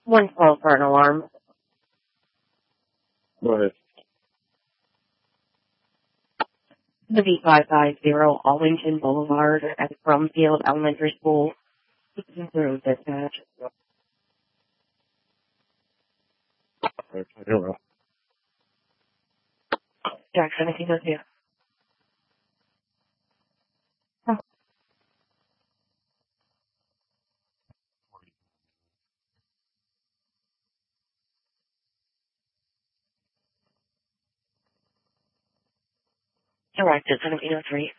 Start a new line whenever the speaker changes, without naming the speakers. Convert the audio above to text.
112 for an alarm.
Go ahead.
The V550 Arlington Boulevard at Brumfield Elementary School. Zero dispatch. Jackson, if you go to. Direct at 1703.